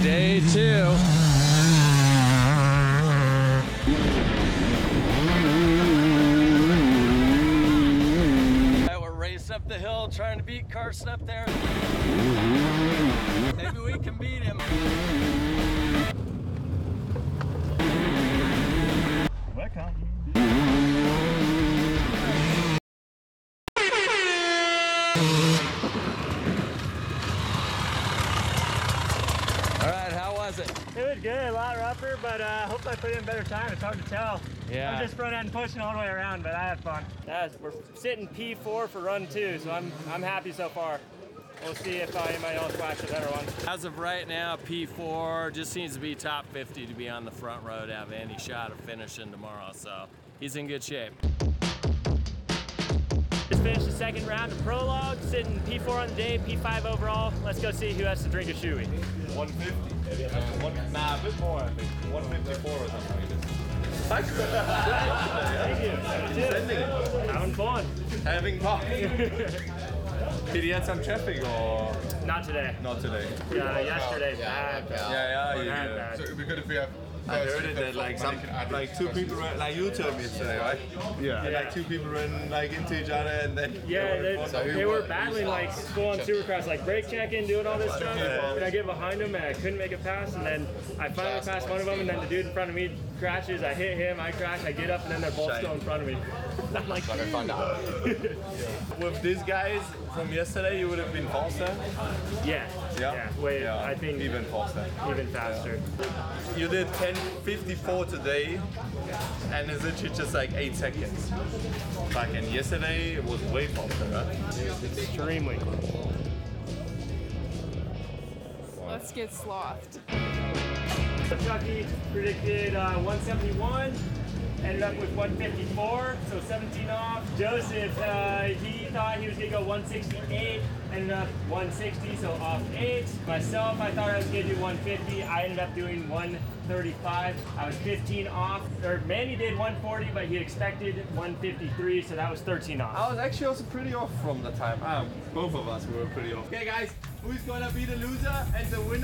Day 2. We're racing up the hill trying to beat Carson up there. Maybe we can beat him. Welcome. Alright, how was it? It was good, a lot rougher, but hopefully I put in better time. It's hard to tell. Yeah. I'm just front end pushing all the way around, but I had fun. We're sitting P4 for run 2, so I'm happy so far. We'll see if anybody else flashes a better one. As of right now, P4 just seems to be top 50 to be on the front row to have any shot of finishing tomorrow, so he's in good shape. Just finished the second round of prologue, sitting P4 on the day, P5 overall. Let's go see who has to drink a shoey. 150. Nah, a bit more, I think. 154 or something like this. Thank you. Having fun. Having fun. Did you had some traffic or? Not today. Not today. Yeah, yesterday. Bad. Yeah. So it'd be good if we have. I heard it that like two people ran, like you told me today, right? Yeah. Like two people ran like into each other and then. Yeah, they were battling like full on supercross, like brake checking, doing all this stuff. And I get behind them and I couldn't make it past. And then I finally passed one of them, and then the dude in front of me crashes. I hit him, I crash, I get up, and then they're both still in front of me. I'm like, With these guys from yesterday, you would have been faster. Yeah. Wait, I think even faster. Even faster. You did 10:54 today, and it's literally just like 8 seconds. Like, and yesterday it was way faster, right? Extremely. Let's get slothed. Chucky predicted 171, ended up with 154, so 17 off. Joseph, he thought he was gonna go 168, ended up 160, so off 8. Myself, I thought I was gonna do 150, I ended up doing 135. I was 15 off, or Manny did 140, but he expected 153, so that was 13 off. I was actually also pretty off from the time. Both of us were pretty off. Okay guys, who's gonna be the loser and the winner?